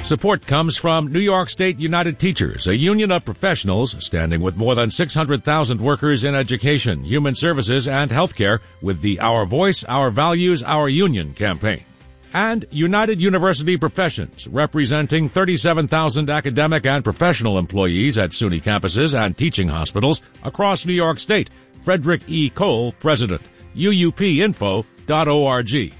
Support comes from New York State United Teachers, a union of professionals standing with more than 600,000 workers in education, human services, and healthcare with the Our Voice, Our Values, Our Union campaign. And United University Professions, representing 37,000 academic and professional employees at SUNY campuses and teaching hospitals across New York State. Frederick E. Cole, President. UUPinfo.org.